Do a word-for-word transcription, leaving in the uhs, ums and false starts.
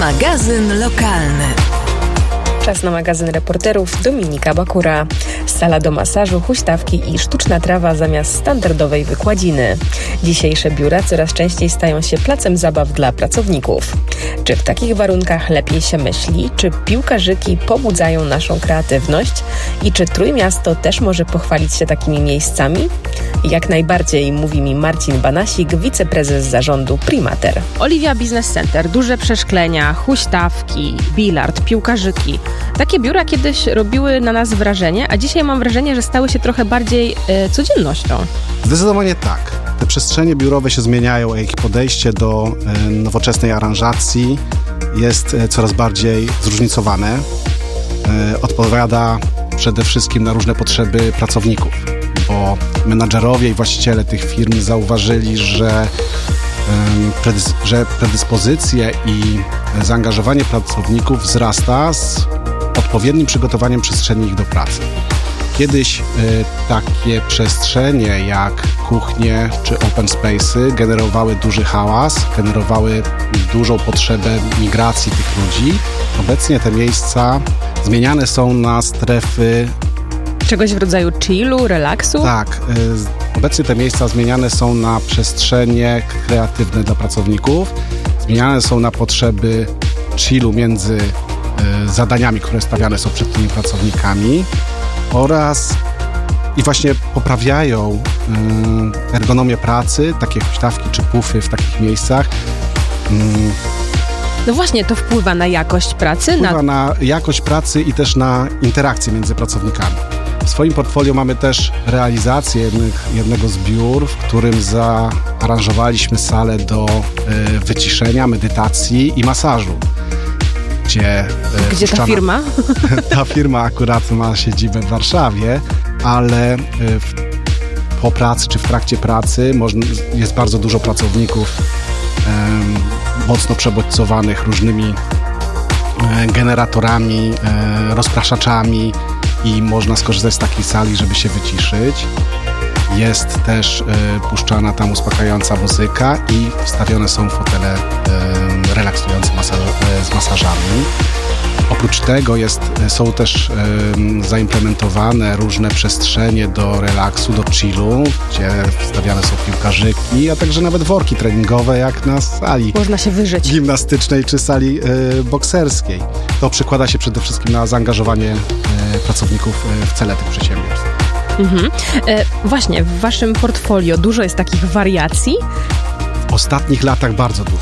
Magazyn lokalny. Czas na magazyn reporterów Dominika Bakura. Sala do masażu, huśtawki i sztuczna trawa zamiast standardowej wykładziny. Dzisiejsze biura coraz częściej stają się placem zabaw dla pracowników. Czy w takich warunkach lepiej się myśli? Czy piłkarzyki pobudzają naszą kreatywność? I czy Trójmiasto też może pochwalić się takimi miejscami? Jak najbardziej, mówi mi Marcin Banasik, wiceprezes zarządu Primater. Oliwia Business Center, duże przeszklenia, huśtawki, bilard, piłkarzyki. Takie biura kiedyś robiły na nas wrażenie, a dzisiaj mam wrażenie, że stały się trochę bardziej e, codziennością. Zdecydowanie tak. Te przestrzenie biurowe się zmieniają, a ich podejście do e, nowoczesnej aranżacji jest e, coraz bardziej zróżnicowane. E, odpowiada przede wszystkim na różne potrzeby pracowników, bo menadżerowie i właściciele tych firm zauważyli, że Predys- że predyspozycje i zaangażowanie pracowników wzrasta z odpowiednim przygotowaniem przestrzeni ich do pracy. Kiedyś y, takie przestrzenie jak kuchnie czy open space'y generowały duży hałas, generowały dużą potrzebę migracji tych ludzi. Obecnie te miejsca zmieniane są na strefy czegoś w rodzaju chillu, relaksu? Tak. Y, obecnie te miejsca zmieniane są na przestrzenie kreatywne dla pracowników. Zmieniane są na potrzeby chillu między y, zadaniami, które stawiane są przed tymi pracownikami oraz i właśnie poprawiają y, ergonomię pracy, takie huśtawki czy pufy w takich miejscach. Y, No właśnie, to wpływa na jakość pracy? Wpływa na... na jakość pracy i też na interakcje między pracownikami. W swoim portfolio mamy też realizację jednych, jednego z biur, w którym zaaranżowaliśmy salę do y, wyciszenia, medytacji i masażu. Gdzie, y, Gdzie ta firma? Ta firma akurat ma siedzibę w Warszawie, ale y, w, po pracy czy w trakcie pracy można, jest bardzo dużo pracowników y, mocno przebodźcowanych różnymi y, generatorami, y, rozpraszaczami, i można skorzystać z takiej sali, żeby się wyciszyć. Jest też y, puszczana tam uspokajająca muzyka i wstawione są fotele y, relaksujące masa- y, z masażami. Oprócz tego jest, są też y, zaimplementowane różne przestrzenie do relaksu, do chillu, gdzie wstawiane są piłkarzyki, a także nawet worki treningowe, jak na sali można się wyżyć. Gimnastycznej czy sali y, bokserskiej. To przekłada się przede wszystkim na zaangażowanie y, pracowników y, w cele tych przedsiębiorstw. Mhm. E, właśnie, w waszym portfolio dużo jest takich wariacji? W ostatnich latach bardzo dużo.